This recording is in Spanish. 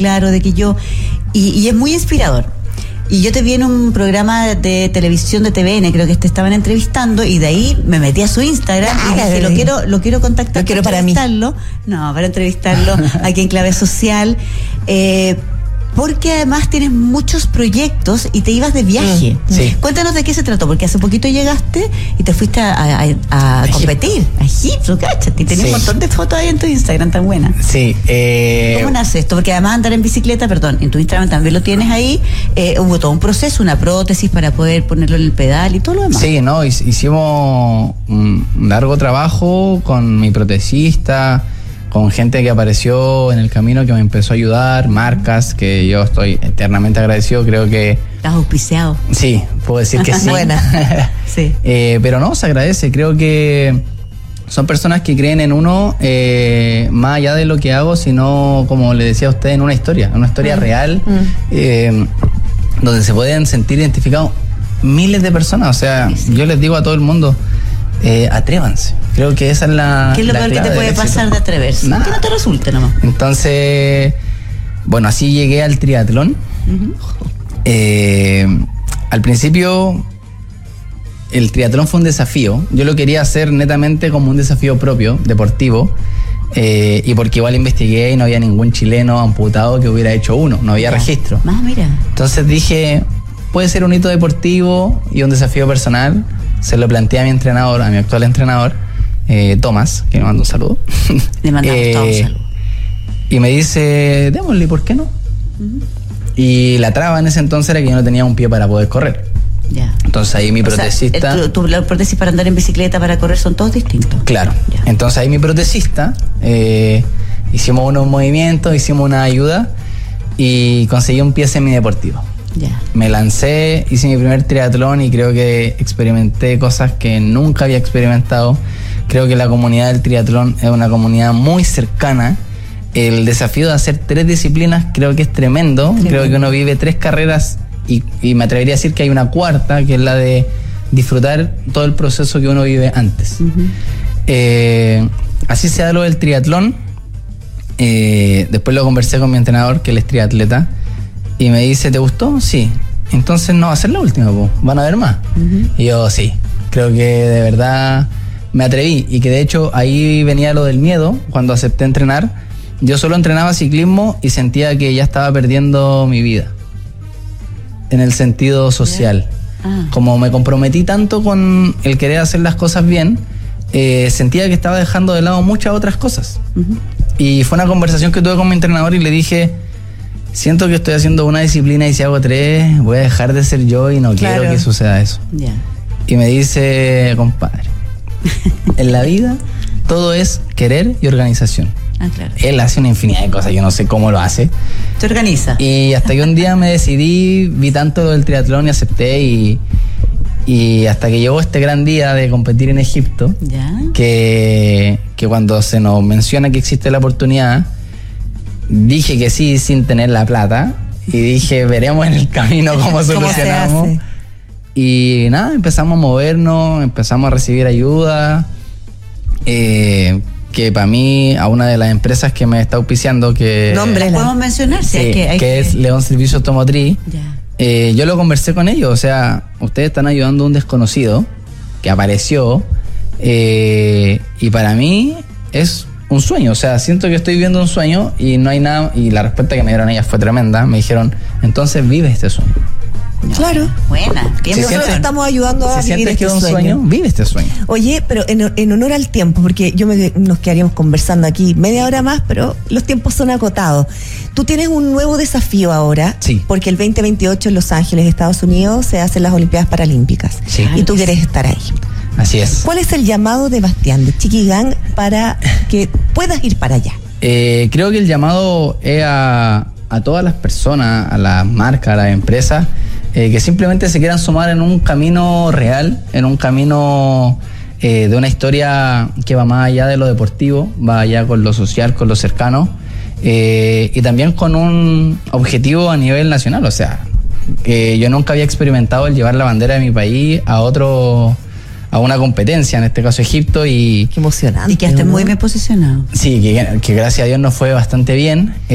claro de que yo... Y es muy inspirador. Y yo te vi en un programa de televisión de TVN, creo que te estaban entrevistando, y de ahí me metí a su Instagram y dije, lo quiero contactar, lo quiero para entrevistarlo. Para entrevistarlo aquí en Clave Social. Porque además tienes muchos proyectos y te ibas de viaje. Sí. Cuéntanos de qué se trató, porque hace poquito llegaste y te fuiste a competir a Egipto, cáchate, y tenés un montón de fotos ahí en tu Instagram tan buenas. Sí. ¿Cómo nace esto? Porque además andar en bicicleta, en tu Instagram también lo tienes ahí, hubo todo un proceso, una prótesis para poder ponerlo en el pedal y todo lo demás. Sí, no, hicimos un largo trabajo con mi protecista, con gente que apareció en el camino que me empezó a ayudar, marcas que yo estoy eternamente agradecido, creo que... Estás auspiciado. Sí, puedo decir que sí. Buena. Sí. Pero no, se agradece, creo que son personas que creen en uno, más allá de lo que hago, sino, como le decía a usted, en una historia real, donde se pueden sentir identificados miles de personas. O sea, yo les digo a todo el mundo, atrévanse. Creo que esa es la... ¿Qué es lo peor que te puede pasar de atreverse? Nada. Que no te resulte nomás. Entonces, bueno, así llegué al triatlón. Al principio, el triatlón fue un desafío. Yo lo quería hacer netamente como un desafío propio, deportivo. Y porque igual investigué y no había ningún chileno amputado que hubiera hecho uno. No había registro. Mira. Entonces dije, puede ser un hito deportivo y un desafío personal. Se lo planteé a mi entrenador, a mi actual entrenador, Tomás, que me manda un saludo. Le mandamos todo un saludo. Y me dice, démosle, ¿por qué no? Y la traba en ese entonces era que yo no tenía un pie para poder correr. Ya. Entonces ahí mi protecista... La prótesis para andar en bicicleta, para correr, son todos distintos. Claro. Ya. Entonces ahí mi protecista, hicimos unos movimientos, hicimos una ayuda y conseguí un pie semideportivo. Ya. Me lancé, hice mi primer triatlón y creo que experimenté cosas que nunca había experimentado. Creo que la comunidad del triatlón es una comunidad muy cercana. El desafío de hacer 3 disciplinas creo que es tremendo. Creo que uno vive 3 carreras y me atrevería a decir que hay una cuarta, que es la de disfrutar todo el proceso que uno vive antes. Así se da lo del triatlón. Después lo conversé con mi entrenador, que él es triatleta, y me dice, ¿te gustó? Sí. Entonces no va a ser la última, van a haber más. Y yo, sí, creo que de verdad me atreví. Y que de hecho ahí venía lo del miedo. Cuando acepté entrenar, yo solo entrenaba ciclismo y sentía que ya estaba perdiendo mi vida en el sentido social. Como me comprometí tanto con el querer hacer las cosas bien, sentía que estaba dejando de lado muchas otras cosas. Y fue una conversación que tuve con mi entrenador y le dije, siento que estoy haciendo una disciplina y si hago 3 voy a dejar de ser yo y no quiero que suceda eso. Y me dice, compadre, en la vida todo es querer y organización. Claro. Él hace una infinidad de cosas, yo no sé cómo lo hace. ¿Te organiza? Y hasta que un día me decidí, vi tanto lo del triatlón y acepté y hasta que llegó este gran día de competir en Egipto, que cuando se nos menciona que existe la oportunidad, dije que sí sin tener la plata y dije, veremos en el camino cómo solucionamos. Y nada, empezamos a movernos, empezamos a recibir ayuda, que para mí, a una de las empresas que me está auspiciando, que... ¿Nombres podemos mencionar? Sí, que es León Servicio Automotriz. Yo lo conversé con ellos, o sea, ustedes están ayudando a un desconocido que apareció, y para mí es un sueño, o sea, siento que estoy viviendo un sueño y no hay nada, y la respuesta que me dieron ellas fue tremenda, me dijeron, entonces vive este sueño. Claro. Buena. Nosotros estamos ayudando a vivir este sueño. Vive este sueño. Oye, pero en honor al tiempo, porque nos quedaríamos conversando aquí media hora más, pero los tiempos son acotados. Tú tienes un nuevo desafío ahora, porque el 2028 en Los Ángeles, Estados Unidos, se hacen las Olimpiadas Paralímpicas. Y tú quieres estar ahí. Así es. ¿Cuál es el llamado de Bastián, de Chiquigang, para que puedas ir para allá? Creo que el llamado es a todas las personas, a las marcas, a las empresas, que simplemente se quieran sumar en un camino real, en un camino de una historia que va más allá de lo deportivo, va allá con lo social, con lo cercano, y también con un objetivo a nivel nacional. O sea, yo nunca había experimentado el llevar la bandera de mi país a una competencia, en este caso Egipto, y... Qué emocionante. Y que estés muy bien posicionado. Sí, que gracias a Dios nos fue bastante bien.